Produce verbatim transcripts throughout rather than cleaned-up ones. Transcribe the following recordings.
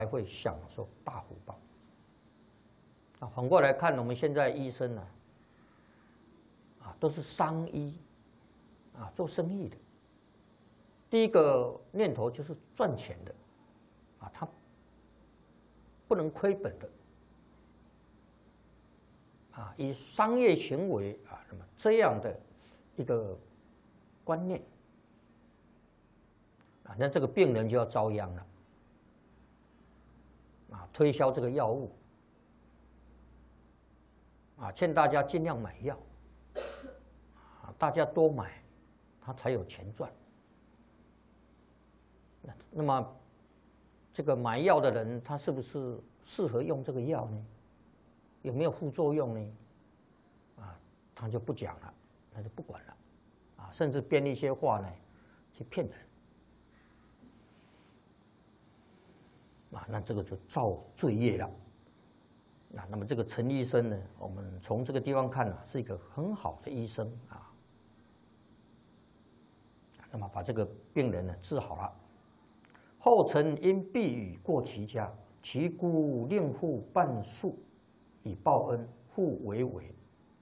才会享受大福报。啊，反过来看，我们现在医生呢、啊，啊，都是商医，啊，做生意的。第一个念头就是赚钱的，啊，他不能亏本的，啊，以商业行为啊，那么这样的一个观念，啊，那这个病人就要遭殃了，啊，推销这个药物。啊，劝大家尽量买药，啊，大家多买，他才有钱赚。那那么，这个买药的人，他是不是适合用这个药呢？有没有副作用呢？啊，他就不讲了，他就不管了，啊，甚至编一些话呢，去骗人。啊，那这个就造罪业了。啊，那么这个陈医生呢，我们从这个地方看呢、啊，是一个很好的医生啊。那么把这个病人呢治好了。后臣因避雨过其家，其姑令父办术以报恩，父为为。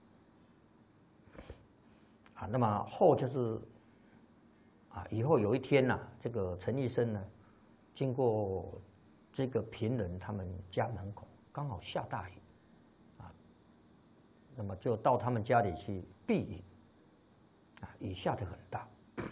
啊，那么后就是啊，以后有一天呐、啊，这个陈医生呢，经过这个贫人他们家门口。刚好下大雨，啊，那么就到他们家里去避雨，啊，雨下得很大。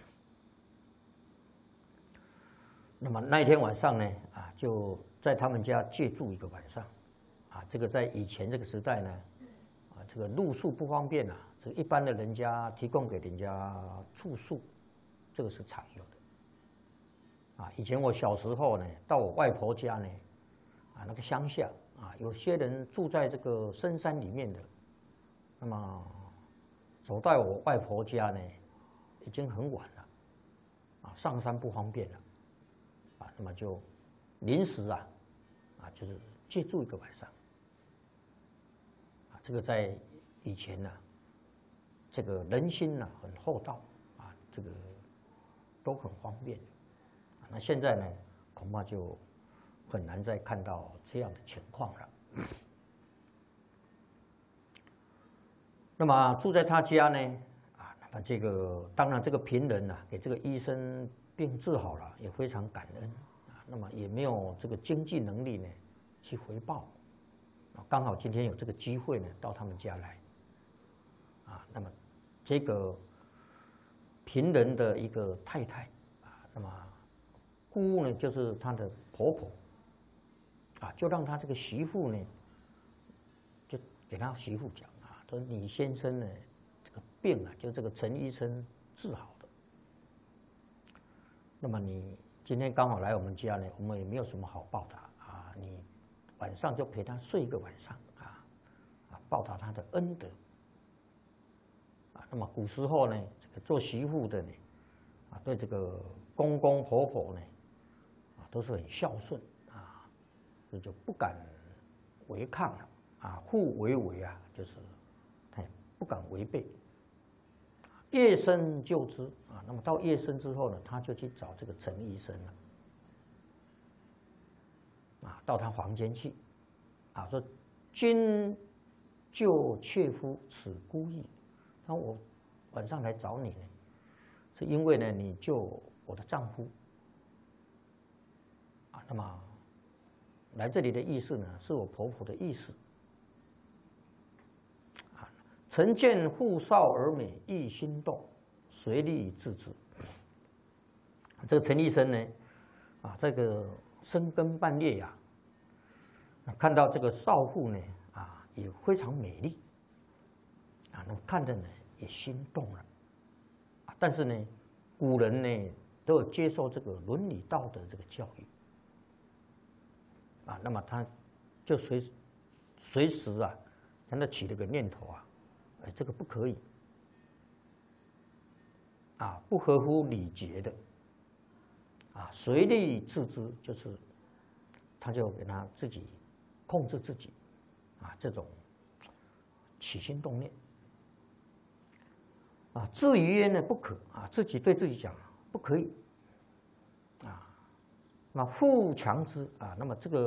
那么那一天晚上呢，啊，就在他们家借住一个晚上，啊，这个在以前这个时代呢，啊，这个露宿不方便啊，这个一般的人家提供给人家住宿，这个是常有的。啊，以前我小时候呢，到我外婆家呢，啊，那个乡下。啊，有些人住在这个深山里面的，那么走到我外婆家呢，已经很晚了，啊，上山不方便了，啊，那么就临时啊，啊，就是借住一个晚上，啊，这个在以前呢、啊，这个人心呢、啊、很厚道，啊，这个都很方便，啊，那现在呢，恐怕就。很难再看到这样的情况了。那么住在他家呢，啊，那么这个当然这个贫人呐、啊，给这个医生病治好了，也非常感恩啊。那么也没有这个经济能力呢去回报，啊，刚好今天有这个机会呢，到他们家来，啊，那么这个贫人的一个太太啊，那么姑呢就是她的婆婆。啊，就让他这个媳妇呢，就给他媳妇讲啊，说李先生呢，这个病啊，就这个陈医生治好的。那么你今天刚好来我们家呢，我们也没有什么好报答啊，你晚上就陪他睡一个晚上啊，啊，报答他的恩德。啊，那么古时候呢，这个做媳妇的呢，啊，对这个公公婆婆呢，啊，都是很孝顺。所以就不敢违抗了啊，互为为啊，就是他也不敢违背。夜深就知啊，那么到夜深之后呢，他就去找这个陈医生了，啊，到他房间去，啊，说君救妾夫，此孤意。那我晚上来找你呢，是因为呢，你救我的丈夫，啊，那么。来这里的意思呢，是我婆婆的意思。啊，臣见妇少而美，亦心动，随力自之。这个陈医生呢，啊，这个深更半夜呀、啊，看到这个少妇呢，啊，也非常美丽，啊，那么看着呢也心动了。啊，但是呢，古人呢都有接受这个伦理道德这个教育。啊，那么他就随随时啊，他那起了个念头啊，哎，这个不可以，啊，不合乎礼节的，啊，随力自知，就是他就给他自己控制自己，啊，这种起心动念，啊，至于呢不可啊，自己对自己讲不可以，啊。 那么富强之啊，那么这个